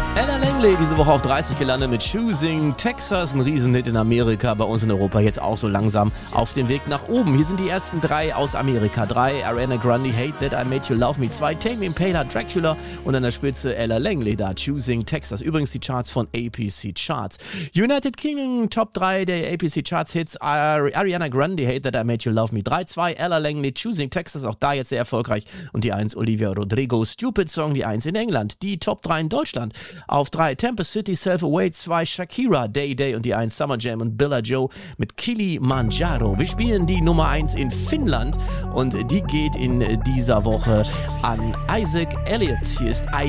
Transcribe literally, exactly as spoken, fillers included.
Ella Langley diese Woche auf dreißig gelandet mit Choosing Texas, ein Riesenhit in Amerika, bei uns in Europa jetzt auch so langsam auf dem Weg nach oben. Hier sind die ersten drei aus Amerika. Drei, Ariana Grande, Hate That I Made You Love Me. Zwei, Tame Impala, Dracula und an der Spitze Ella Langley da, Choosing Texas. Übrigens die Charts von A P C Charts. United Kingdom, Top drei der A P C Charts Hits, Ari- Ariana Grande, Hate That I Made You Love Me. drei zwei, Ella Langley, Choosing Texas, auch da jetzt sehr erfolgreich. Und die eins, Olivia Rodrigo, Stupid Song, die eins in England. Die Top drei in Deutschland. Auf drei, Tempest City, Self-Away, zwei, Shakira, Day Day und die eins, Summer Jam und Billa Joe mit Kilimanjaro. Wir spielen die Nummer eins in Finnland und die geht in dieser Woche an Isaac Elliott. Hier ist I